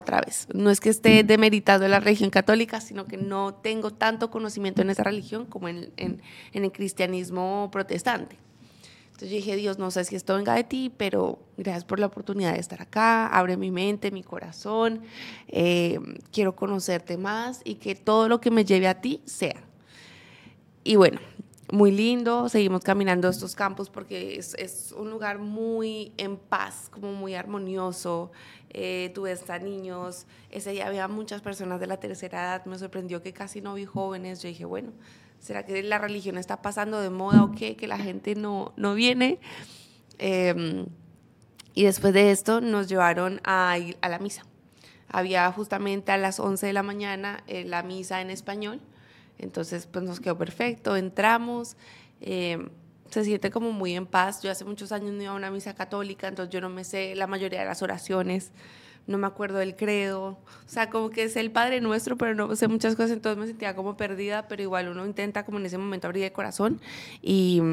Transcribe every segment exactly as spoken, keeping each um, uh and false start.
otra vez. No es que esté demeritando la religión católica, sino que no tengo tanto conocimiento en esa religión como en, en, en el cristianismo protestante. Entonces yo dije, Dios, no sé si esto venga de ti, pero gracias por la oportunidad de estar acá, abre mi mente, mi corazón, eh, quiero conocerte más y que todo lo que me lleve a ti sea. Y bueno, muy lindo, seguimos caminando estos campos porque es, es un lugar muy en paz, como muy armonioso. Eh, tú ves a niños, ese día había muchas personas de la tercera edad, me sorprendió que casi no vi jóvenes. Yo dije, bueno, ¿será que la religión está pasando de moda o qué? Que la gente no, no viene. Eh, y después de esto nos llevaron a ir a la misa. Había justamente a las once de la mañana eh, la misa en español. Entonces, pues nos quedó perfecto, entramos, eh, se siente como muy en paz. Yo hace muchos años no iba a una misa católica, entonces yo no me sé la mayoría de las oraciones, no me acuerdo del credo, o sea, como que es el Padre Nuestro, pero no sé muchas cosas, entonces me sentía como perdida, pero igual uno intenta como en ese momento abrir el corazón y,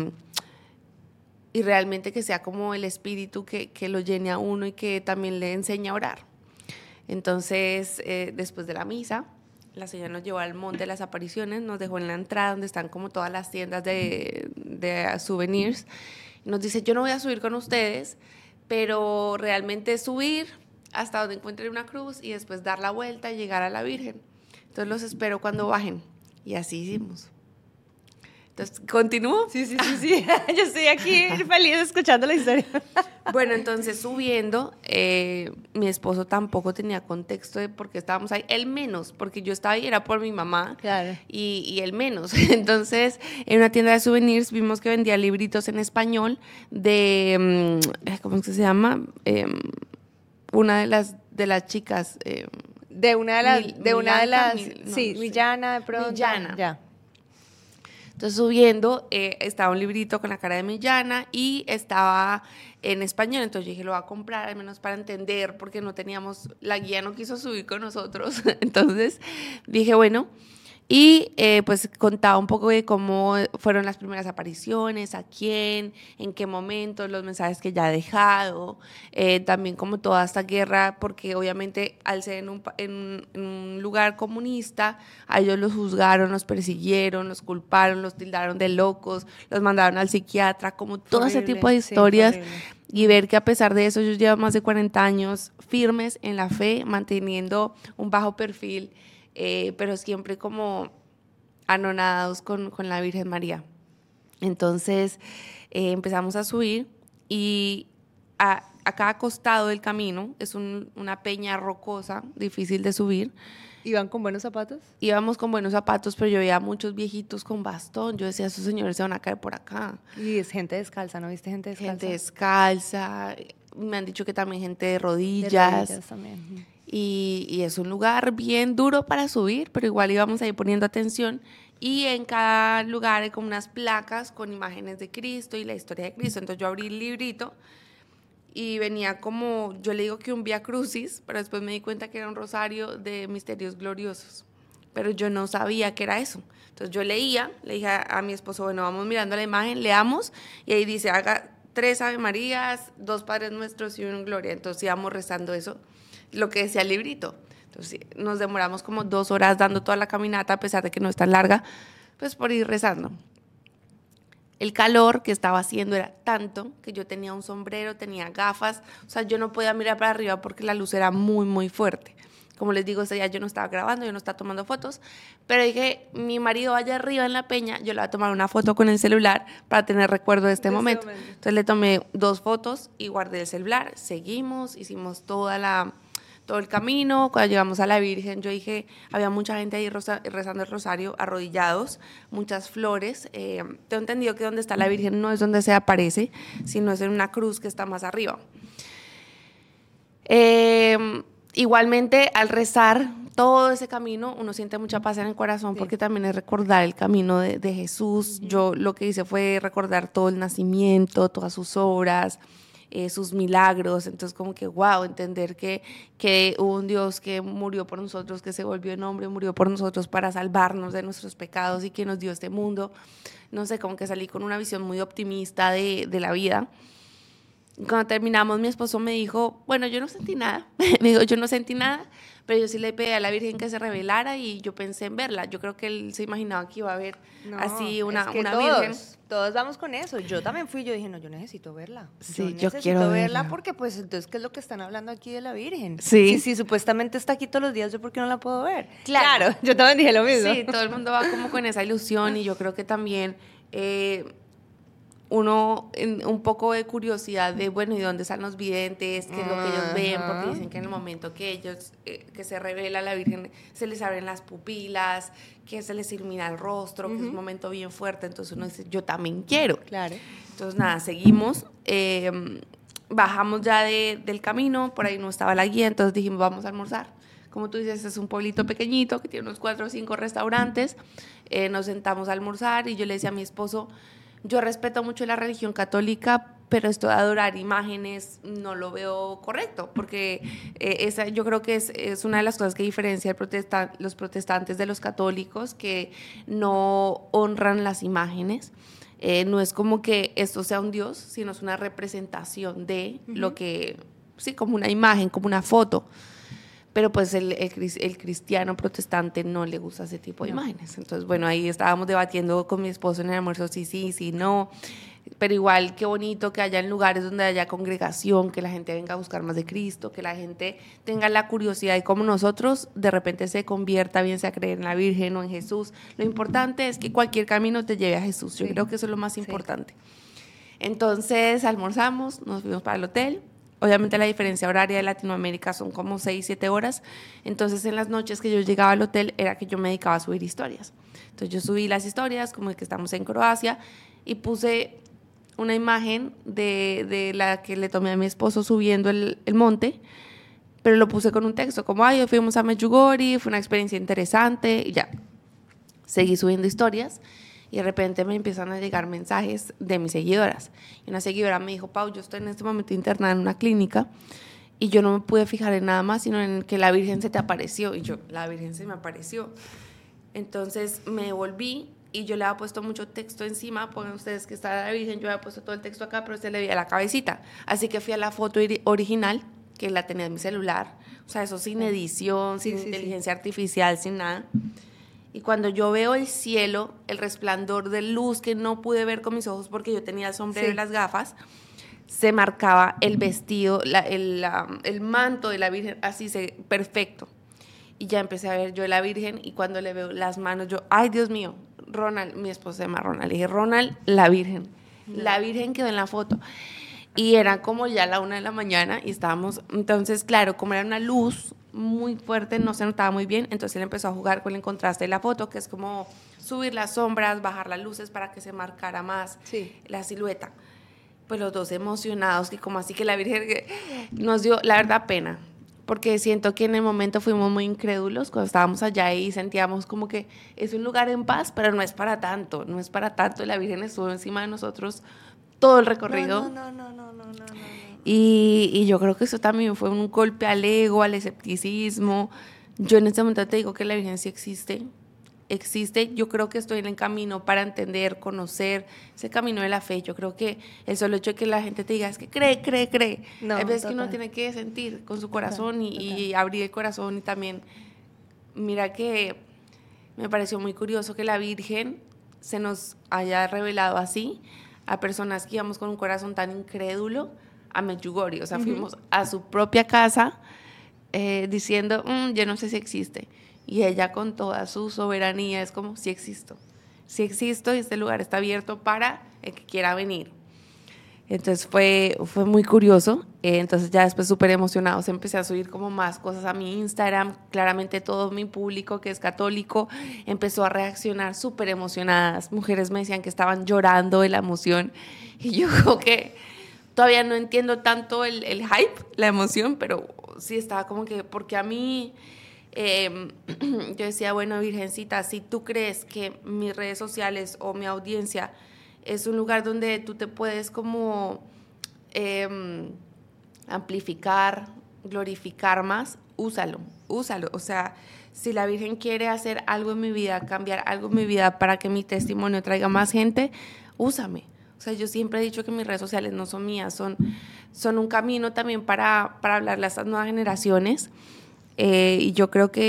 y realmente que sea como el Espíritu que, que lo llene a uno y que también le enseñe a orar. Entonces, eh, después de la misa, la señora nos llevó al Monte de las Apariciones, nos dejó en la entrada donde están como todas las tiendas de, de souvenirs. Nos dice, yo no voy a subir con ustedes, pero realmente subir hasta donde encuentren una cruz y después dar la vuelta y llegar a la Virgen. Entonces los espero cuando bajen. Y así hicimos. Entonces, ¿continúo? Sí, sí, sí, sí. Yo estoy aquí feliz escuchando la historia. Bueno, entonces subiendo, eh, mi esposo tampoco tenía contexto de por qué estábamos ahí. Él menos, porque yo estaba ahí, era por mi mamá. Claro. Y, y él menos. Entonces, en una tienda de souvenirs vimos que vendía libritos en español de, ¿cómo es que se llama? Eh, una de las, de las chicas. Eh, de una de las, Mil, de una de las, Mil, no, sí, no sé. Millana de pronto. Millana. Ya. Entonces subiendo eh, estaba un librito con la cara de Millana y estaba en español, entonces yo dije, lo voy a comprar al menos para entender, porque no teníamos, la guía no quiso subir con nosotros, entonces dije, bueno, y eh, pues contaba un poco de cómo fueron las primeras apariciones, a quién, en qué momento, los mensajes que ya ha dejado, eh, también como toda esta guerra, porque obviamente al ser en un, en, en un lugar comunista, a ellos los juzgaron, los persiguieron, los culparon, los tildaron de locos, los mandaron al psiquiatra, como todo Horrible, ese tipo de historias. Sí, y ver que a pesar de eso ellos llevan más de cuarenta años firmes en la fe, manteniendo un bajo perfil, Eh, pero siempre como anonadados con, con la Virgen María. Entonces eh, empezamos a subir y a, a cada costado del camino es un, una peña rocosa, difícil de subir. ¿Iban con buenos zapatos? Íbamos con buenos zapatos, pero yo veía muchos viejitos con bastón. Yo decía, esos señores se van a caer por acá. Y es gente descalza, ¿no viste gente descalza? Gente descalza. Me han dicho que también gente de rodillas. De rodillas también. Y, y es un lugar bien duro para subir, pero igual íbamos a ir poniendo atención. Y en cada lugar hay como unas placas con imágenes de Cristo y la historia de Cristo. Entonces yo abrí el librito y venía como, yo le digo que un Vía Crucis, pero después me di cuenta que era un rosario de misterios gloriosos. Pero yo no sabía que era eso. Entonces yo leía, le dije a, a mi esposo, bueno, vamos mirando la imagen, leamos, y ahí dice, haga tres Ave Marías, dos Padres Nuestros y un Gloria. Entonces íbamos rezando eso, lo que decía el librito. Entonces nos demoramos como dos horas dando toda la caminata, a pesar de que no es tan larga, pues por ir rezando. El calor que estaba haciendo era tanto que yo tenía un sombrero, tenía gafas, o sea, yo no podía mirar para arriba porque la luz era muy, muy fuerte. Como les digo, ese día yo no estaba grabando, yo no estaba tomando fotos, pero dije, mi marido vaya arriba en la peña, yo le voy a tomar una foto con el celular para tener recuerdo de este, de momento. este momento. Entonces le tomé dos fotos y guardé el celular, seguimos, hicimos toda la... todo el camino. Cuando llegamos a la Virgen, yo dije, había mucha gente ahí rezando el rosario, arrodillados, muchas flores. Eh, tengo entendido que donde está la Virgen no es donde se aparece, sino es en una cruz que está más arriba. Eh, igualmente, al rezar todo ese camino, uno siente mucha paz en el corazón, sí, porque también es recordar el camino de, de Jesús. Uh-huh. Yo lo que hice fue recordar todo el nacimiento, todas sus obras, Eh, sus milagros. Entonces como que wow, entender que, que hubo un Dios que murió por nosotros, que se volvió en hombre, murió por nosotros para salvarnos de nuestros pecados y que nos dio este mundo. No sé, como que salí con una visión muy optimista de, de la vida. Y cuando terminamos, mi esposo me dijo, bueno, yo no sentí nada. Me dijo, yo no sentí nada, pero yo sí le pedí a la Virgen que se revelara y yo pensé en verla. Yo creo que él se imaginaba que iba a ver No, así una, es que una todos, Virgen. todos vamos con eso. Yo también fui, yo dije, no, yo necesito verla. Sí, yo yo necesito quiero verla verla. porque, pues, entonces, ¿qué es lo que están hablando aquí de la Virgen? Sí. Sí, sí, supuestamente está aquí todos los días, ¿yo por qué no la puedo ver? Claro. yo también dije lo mismo. Sí, todo el mundo va como con esa ilusión y yo creo que también eh, uno en, un poco de curiosidad de, bueno, ¿y dónde están los videntes? ¿Qué es lo que ellos ven? Ajá. Porque dicen que en el momento que ellos, eh, que se revela la Virgen, se les abren las pupilas, que se les ilumina el rostro, uh-huh. que es un momento bien fuerte. Entonces uno dice, yo también quiero. Claro. Entonces, nada, seguimos. Eh, bajamos ya de, del camino, por ahí no estaba la guía, entonces dijimos, vamos a almorzar. Como tú dices, es un pueblito pequeñito que tiene unos cuatro o cinco restaurantes. Eh, nos sentamos a almorzar y yo le decía a mi esposo, yo respeto mucho la religión católica, pero esto de adorar imágenes no lo veo correcto, porque eh, esa, yo creo que es, es una de las cosas que diferencia el protestan, los protestantes de los católicos, que no honran las imágenes. Eh, no es como que esto sea un Dios, sino es una representación de uh-huh. lo que, sí, como una imagen, como una foto. Pero pues el, el, el cristiano protestante no le gusta ese tipo de no. imágenes. Entonces, bueno, ahí estábamos debatiendo con mi esposo en el almuerzo, sí, sí, sí, no. Pero igual, qué bonito que haya en lugares donde haya congregación, que la gente venga a buscar más de Cristo, que la gente tenga la curiosidad y como nosotros de repente se convierta, bien sea a creer en la Virgen o en Jesús. Lo importante es que cualquier camino te lleve a Jesús. Yo sí. creo que eso es lo más importante. Sí. Entonces, almorzamos, nos fuimos para el hotel. Obviamente la diferencia horaria de Latinoamérica son como seis, siete horas. Entonces en las noches que yo llegaba al hotel era que yo me dedicaba a subir historias. Entonces yo subí las historias como que estamos en Croacia y puse una imagen de, de la que le tomé a mi esposo subiendo el, el monte, pero lo puse con un texto como, ay, fuimos a Medjugorje, fue una experiencia interesante y ya. Seguí subiendo historias. Y de repente me empiezan a llegar mensajes de mis seguidoras. Y una seguidora me dijo, Pau, yo estoy en este momento internada en una clínica y yo no me pude fijar en nada más, sino en que la Virgen se te apareció. Y yo, la Virgen se me apareció. Entonces me volví y yo le había puesto mucho texto encima. Pongan ustedes que está la Virgen, yo había puesto todo el texto acá, pero se le veía la cabecita. Así que fui a la foto original, que la tenía en mi celular. O sea, eso sin edición, sin sí, sí, inteligencia sí. artificial, sin nada. Y cuando yo veo el cielo, el resplandor de luz que no pude ver con mis ojos porque yo tenía el sombrero sí. y las gafas, se marcaba el vestido, la, el, la, el manto de la Virgen, así, se, perfecto. Y ya empecé a ver yo la Virgen y cuando le veo las manos, yo, ay, Dios mío, Ronald, mi esposo se llama Ronald, le dije, Ronald, la Virgen. No. La Virgen quedó en la foto. Y era como ya la una de la mañana y estábamos, entonces, claro, como era una luz muy fuerte, no se notaba muy bien, entonces él empezó a jugar con el contraste de la foto, que es como subir las sombras, bajar las luces para que se marcara más sí. la silueta. Pues los dos emocionados, que como así que la Virgen nos dio, la verdad, pena, porque siento que en el momento fuimos muy incrédulos cuando estábamos allá y sentíamos como que es un lugar en paz, pero no es para tanto, no es para tanto, la Virgen estuvo encima de nosotros todo el recorrido. No, no, no, no, no, no, no, no. Y, y yo creo que eso también fue un golpe al ego, al escepticismo. Yo en este momento te digo que la Virgen sí existe, existe. Yo creo que estoy en el camino para entender, conocer ese camino de la fe. Yo creo que el solo hecho de que la gente te diga es que cree, cree, cree. No, Hay veces total. que uno tiene que sentir con su corazón total, y, total. y abrir el corazón y también, mira que me pareció muy curioso que la Virgen se nos haya revelado así a personas que íbamos con un corazón tan incrédulo a Medjugorje, o sea, uh-huh. fuimos a su propia casa eh, diciendo, mmm, yo no sé si existe, y ella con toda su soberanía es como, sí existo, sí existo y este lugar está abierto para el que quiera venir. Entonces fue, fue muy curioso, eh, entonces ya después súper emocionados empecé a subir como más cosas a mi Instagram, claramente todo mi público que es católico empezó a reaccionar súper emocionadas, mujeres me decían que estaban llorando de la emoción y yo como que todavía no entiendo tanto el, el hype, la emoción, pero sí estaba como que, porque a mí, eh, yo decía, bueno, Virgencita, si tú crees que mis redes sociales o mi audiencia es un lugar donde tú te puedes como eh, amplificar, glorificar más, úsalo, úsalo. O sea, si la Virgen quiere hacer algo en mi vida, cambiar algo en mi vida para que mi testimonio traiga más gente, úsame. O sea, yo siempre he dicho que mis redes sociales no son mías, son, son un camino también para, para hablarle a estas nuevas generaciones. Eh, y yo creo que